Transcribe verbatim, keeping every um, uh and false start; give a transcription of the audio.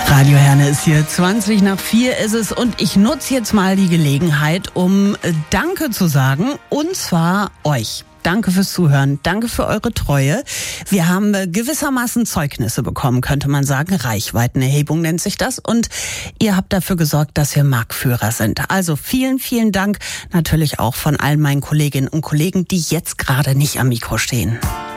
Radio Herne ist hier, zwanzig nach vier ist es und ich nutze jetzt mal die Gelegenheit, um Danke zu sagen, und zwar euch. Danke fürs Zuhören, danke für eure Treue. Wir haben gewissermaßen Zeugnisse bekommen, könnte man sagen. Reichweitenerhebung nennt sich das. Und ihr habt dafür gesorgt, dass wir Marktführer sind. Also vielen, vielen Dank natürlich auch von all meinen Kolleginnen und Kollegen, die jetzt gerade nicht am Mikro stehen.